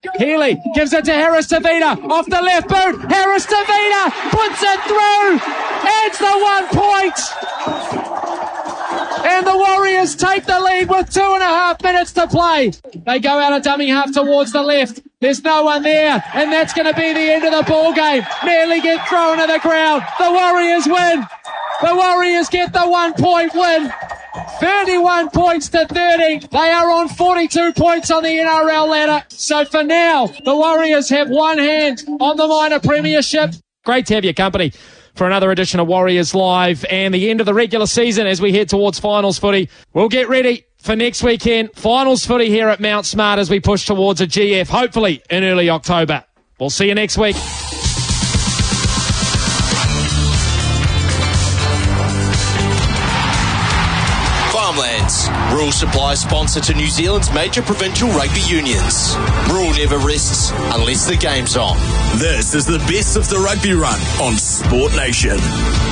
Healy gives it to Harris Tavita off the left boot. Harris Tavita puts it through. Adds the 1 point. And the Warriors take the lead with 2.5 minutes to play. They go out of dummy half towards the left. There's no one there, and that's going to be the end of the ball game. Nearly get thrown to the ground. The Warriors win. The Warriors get the 1 point win. 31 points to 30. They are on 42 points on the NRL ladder. So for now, the Warriors have one hand on the minor premiership. Great to have your company for another edition of Warriors Live and the end of the regular season as we head towards finals footy. We'll get ready for next weekend. Finals footy here at Mount Smart as we push towards a GF, hopefully in early October. We'll see you next week. Farmlands, rural supply sponsor to New Zealand's major provincial rugby unions. Rule never rests unless the game's on. This is the best of the rugby run on Sport Nation.